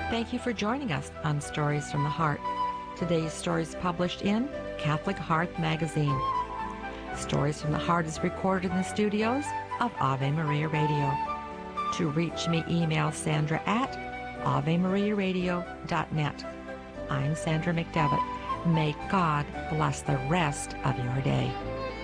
Thank you for joining us on Stories from the Heart. Today's story is published in Catholic Heart magazine. Stories from the Heart is recorded in the studios of Ave Maria Radio. To reach me, email Sandra at AveMariaRadio.net. I'm Sandra McDevitt. May God bless the rest of your day.